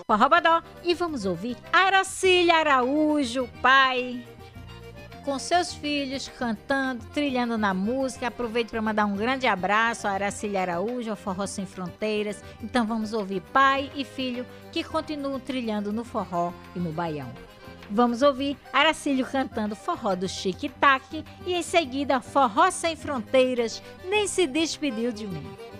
Forró Bodó. E vamos ouvir Aracília Araújo, pai, com seus filhos, cantando, trilhando na música. Aproveito para mandar um grande abraço a Aracília Araújo, ao Forró Sem Fronteiras. Então vamos ouvir pai e filho que continuam trilhando no forró e no baião. Vamos ouvir Aracílio cantando Forró do Chique Taque e em seguida Forró Sem Fronteiras, Nem Se Despediu de Mim.